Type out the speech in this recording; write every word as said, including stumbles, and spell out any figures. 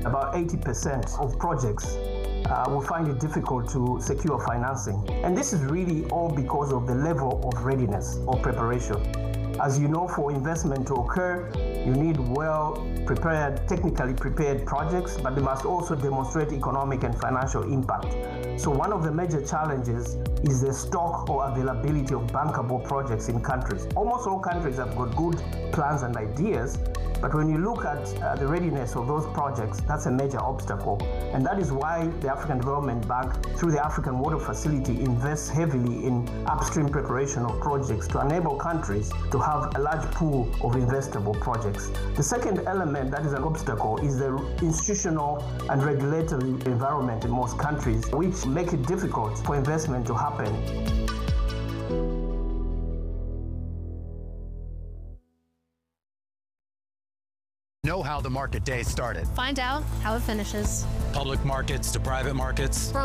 about eighty percent of projects uh, will find it difficult to secure financing. And this is really all because of the level of readiness or preparation. As you know, for investment to occur, you need well-prepared, technically prepared projects, but they must also demonstrate economic and financial impact. So one of the major challenges is the stock or availability of bankable projects in countries. Almost all countries have got good plans and ideas, but when you look at uh, the readiness of those projects, that's a major obstacle. And that is why the African Development Bank, through the African Water Facility, invests heavily in upstream preparation of projects to enable countries to have a large pool of investable projects. The second element that is an obstacle is the institutional and regulatory environment in most countries, which make it difficult for investment to happen. Know how the market day started. Find out how it finishes. Public markets to private markets. From